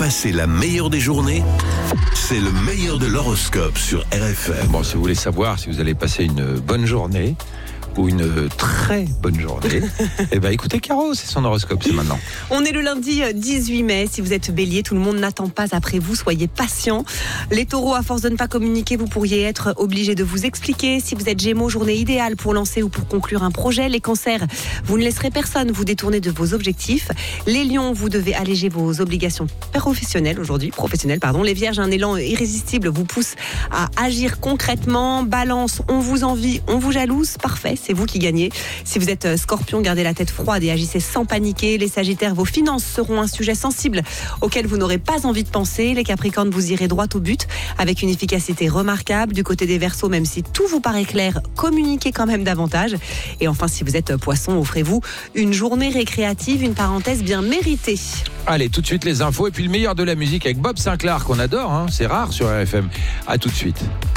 passer la meilleure des journées, c'est le meilleur de l'horoscope sur RFM. Bon, si vous voulez savoir si vous allez passer une bonne journée ou une très bonne journée, eh ben écoutez Caro, c'est son horoscope, c'est maintenant. On est le lundi 18 mai. Si vous êtes bélier, tout le monde n'attend pas après vous. Soyez patient. Les taureaux, à force de ne pas communiquer, vous pourriez être obligés de vous expliquer. Si vous êtes gémeaux, journée idéale pour lancer ou pour conclure un projet. Les cancers, vous ne laisserez personne vous détourner de vos objectifs. Les lions, vous devez alléger vos obligations professionnelles aujourd'hui. Les vierges, un élan irrésistible vous pousse à agir concrètement. Balance, on vous envie, on vous jalouse. Parfait. C'est vous qui gagnez. Si vous êtes scorpion, gardez la tête froide et agissez sans paniquer. Les sagittaires, vos finances seront un sujet sensible auquel vous n'aurez pas envie de penser. Les capricornes, vous irez droit au but avec une efficacité remarquable. Du côté des verseaux, même si tout vous paraît clair, communiquez quand même davantage. Et enfin, si vous êtes poisson, offrez-vous une journée récréative, une parenthèse bien méritée. Allez, tout de suite les infos et puis le meilleur de la musique avec Bob Sinclair qu'on adore, hein. C'est rare sur RFM. À tout de suite.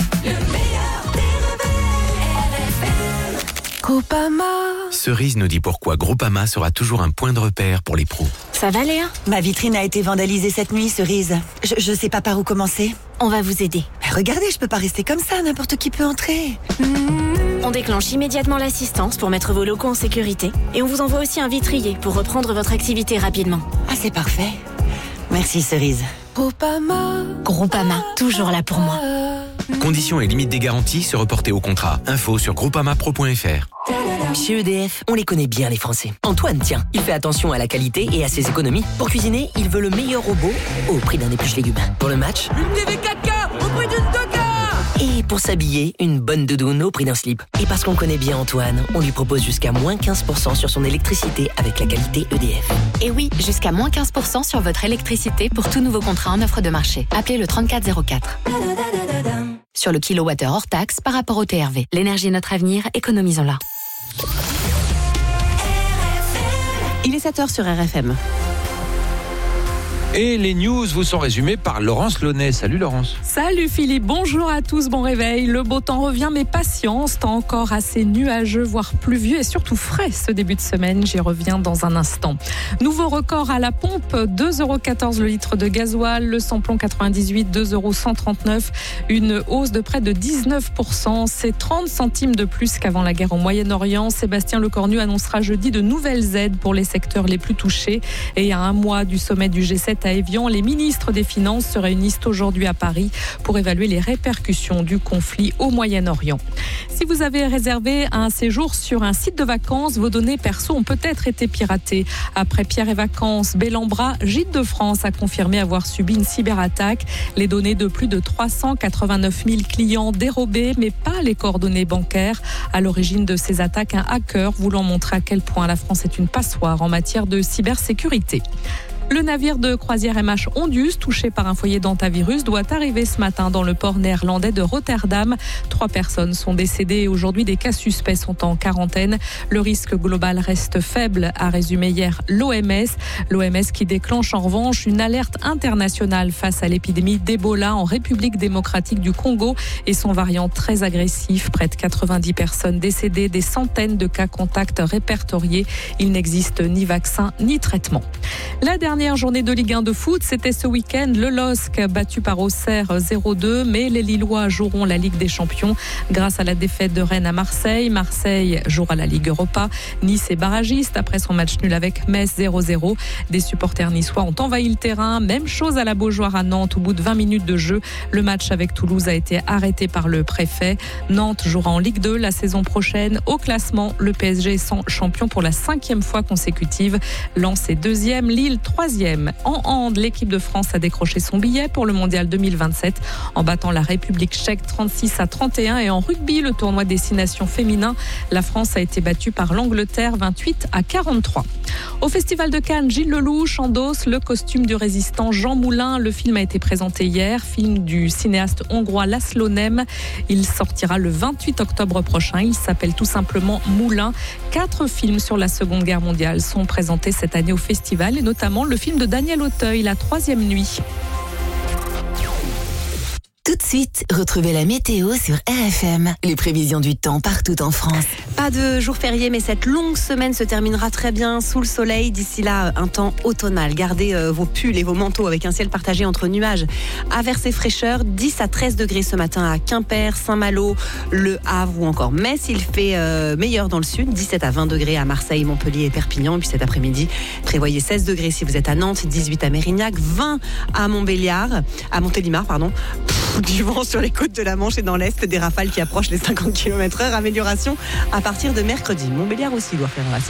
Groupama. Cerise nous dit pourquoi Groupama sera toujours un point de repère pour les pros. Ça va Léa ? Ma vitrine a été vandalisée cette nuit, Cerise. Je sais pas par où commencer. On va vous aider. Mais regardez, je peux pas rester comme ça, n'importe qui peut entrer. On déclenche immédiatement l'assistance pour mettre vos locaux en sécurité. Et on vous envoie aussi un vitrier pour reprendre votre activité rapidement. Ah, c'est parfait. Merci, Cerise. Groupama, toujours là pour moi. Conditions et limites des garanties se reporter au contrat. Info sur groupamapro.fr. Chez EDF, on les connaît bien les Français. Antoine, tiens, il fait attention à la qualité et à ses économies. Pour cuisiner, il veut le meilleur robot au prix d'un épluche légumes. Pour le match, une TV 4K au prix d'une 2K. Et pour s'habiller, une bonne doudoune au prix d'un slip. Et parce qu'on connaît bien Antoine, on lui propose jusqu'à moins 15% sur son électricité avec la qualité EDF. Et oui, jusqu'à moins 15% sur votre électricité pour tout nouveau contrat en offre de marché. Appelez le 3404. Sur le kilowattheure hors taxe par rapport au TRV. L'énergie est notre avenir, économisons-la. Il est 7h sur RFM. Et les news vous sont résumées par Laurence Launay. Salut Laurence. Salut Philippe, bonjour à tous, bon réveil. Le beau temps revient, mais patience, temps encore assez nuageux, voire pluvieux et surtout frais ce début de semaine. J'y reviens dans un instant. Nouveau record à la pompe, 2,14€ le litre de gasoil, le samplon 98, 2,139€, une hausse de près de 19%. C'est 30 centimes de plus qu'avant la guerre au Moyen-Orient. Sébastien Lecornu annoncera jeudi de nouvelles aides pour les secteurs les plus touchés. Et à un mois du sommet du G7 à Évian, les ministres des Finances se réunissent aujourd'hui à Paris pour évaluer les répercussions du conflit au Moyen-Orient. Si vous avez réservé un séjour sur un site de vacances, vos données perso ont peut-être été piratées. Après Pierre et Vacances, Bellambra, Gîtes de France a confirmé avoir subi une cyberattaque. Les données de plus de 389 000 clients dérobées, mais pas les coordonnées bancaires. À l'origine de ces attaques, un hacker voulant montrer à quel point la France est une passoire en matière de cybersécurité. Le navire de croisière MH Ondius, touché par un foyer d'hantavirus, doit arriver ce matin dans le port néerlandais de Rotterdam. 3 personnes sont décédées et aujourd'hui des cas suspects sont en quarantaine. Le risque global reste faible, a résumé hier l'OMS. L'OMS qui déclenche en revanche une alerte internationale face à l'épidémie d'Ebola en République démocratique du Congo et son variant très agressif. Près de 90 personnes décédées, des centaines de cas contacts répertoriés. Il n'existe ni vaccin ni traitement. La dernière journée de Ligue 1 de foot, c'était ce week-end. Le LOSC battu par Auxerre 0-2, mais les Lillois joueront la Ligue des Champions grâce à la défaite de Rennes à Marseille. Marseille jouera la Ligue Europa. Nice est barragiste après son match nul avec Metz 0-0. Des supporters niçois ont envahi le terrain. Même chose à la Beaujoire à Nantes au bout de 20 minutes de jeu. Le match avec Toulouse a été arrêté par le préfet. Nantes jouera en Ligue 2 la saison prochaine. Au classement, le PSG est champion pour la 5e fois consécutive. Lens est 2e, Lille 3e. En hand, l'équipe de France a décroché son billet pour le mondial 2027 en battant la République tchèque 36-31. Et en rugby, le tournoi Destination féminin, la France a été battue par l'Angleterre 28-43. Au Festival de Cannes, Gilles Lelouch endosse le costume du résistant Jean Moulin. Le film a été présenté hier, film du cinéaste hongrois László Nem. Il sortira le 28 octobre prochain. Il s'appelle tout simplement Moulin. 4 films sur la Seconde Guerre mondiale sont présentés cette année au festival et notamment le film de Daniel Auteuil, La Troisième Nuit. Tout de suite, retrouvez la météo sur RFM. Les prévisions du temps partout en France. Pas de jour férié, mais cette longue semaine se terminera très bien sous le soleil. D'ici là, un temps automnal. Gardez vos pulls et vos manteaux avec un ciel partagé entre nuages, averses et fraîcheur. 10 à 13 degrés ce matin à Quimper, Saint-Malo, Le Havre ou encore Metz. Il fait meilleur dans le sud, 17 à 20 degrés à Marseille, Montpellier et Perpignan. Et puis cet après-midi, prévoyez 16 degrés si vous êtes à Nantes, 18 à Mérignac, 20 à Montélimar. Du vent sur les côtes de la Manche et dans l'Est, des rafales qui approchent les 50 km/h. Amélioration à partir de mercredi. Montbéliard aussi doit faire assez.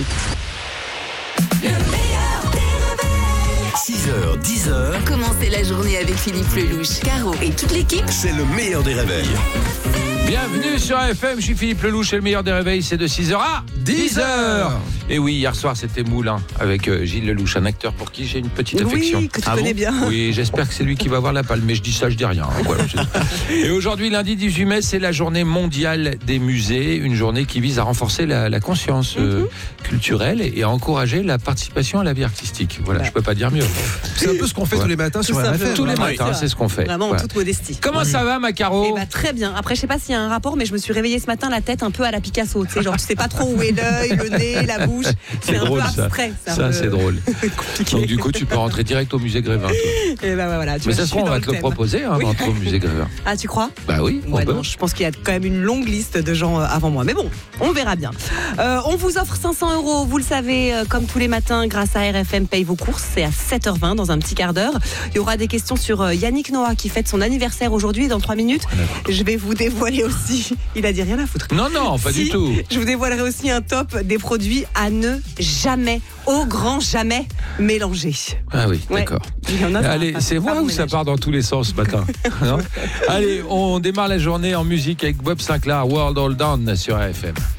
6h, 10h. Commencez la journée avec Philippe Lelouch, Caro et toute l'équipe. C'est le meilleur des réveils. Bienvenue sur FM, je suis Philippe Lelouch et le meilleur des réveils, c'est de 6h à 10h. Et oui, hier soir c'était Moulin avec Gilles Lelouch, un acteur pour qui j'ai une petite affection. Oui, que tu connais bien. Oui, j'espère que c'est lui qui va avoir la palme, mais je dis ça, je dis rien. Voilà, et aujourd'hui, lundi 18 mai, c'est la journée mondiale des musées, une journée qui vise à renforcer la conscience culturelle et à encourager la participation à la vie artistique. Voilà, je peux pas dire mieux. C'est un peu ce qu'on fait tous les matins sur RFM. Tous les matins, c'est ce qu'on fait. Vraiment en toute modestie. Comment ça va, ma Caro? Très bien. Après, je sais pas s'il y a un rapport, mais je me suis réveillée ce matin la tête un peu à la Picasso. Tu sais, genre tu sais pas trop où est l'œil, le nez, la bouche. C'est un drôle, peu abstrait. Ça c'est drôle. Donc du coup, tu peux rentrer direct au musée Grévin. Toi. Et voilà. Mais ça se trouve, on va te le proposer, rentrer au musée Grévin. Ah, tu crois? Bah oui. Non, je pense qu'il y a quand même une longue liste de gens avant moi. Mais bon, on verra bien. On vous offre 500 €, vous le savez, comme tous les matins, grâce à RFM Paye vos courses. C'est à 7h20 dans un petit quart d'heure. Il y aura des questions sur Yannick Noah qui fête son anniversaire aujourd'hui. Dans 3 minutes, je vais vous dévoiler aussi. Il a dit rien à foutre. Non, pas du tout. Je vous dévoilerai aussi un top des produits à ne jamais, au grand jamais, mélanger. Ah oui, d'accord. Allez, c'est moi ou ça part dans tous les sens ce matin? Non. Allez, on démarre la journée en musique avec Bob Sinclair, World All Down sur RFM.